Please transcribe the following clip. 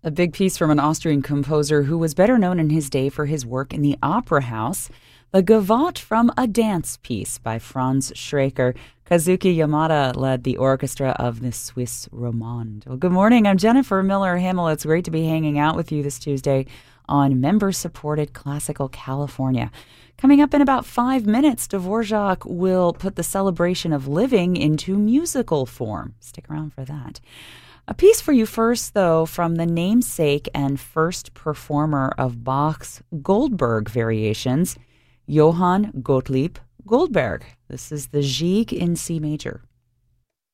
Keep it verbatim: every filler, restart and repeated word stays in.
A big piece from an Austrian composer who was better known in his day for his work in the opera house. The Gavotte from a Dance Piece by Franz Schreker. Kazuki Yamada led the orchestra of the Swiss Romande. Well, good morning. I'm Jennifer Miller-Himmel. It's great to be hanging out with you this Tuesday on member-supported Classical California. Coming up in about five minutes, Dvorak will put the celebration of living into musical form. Stick around for that. A piece for you first, though, from the namesake and first performer of Bach's Goldberg variations, Johann Gottlieb Goldberg. This is the Gigue in C major.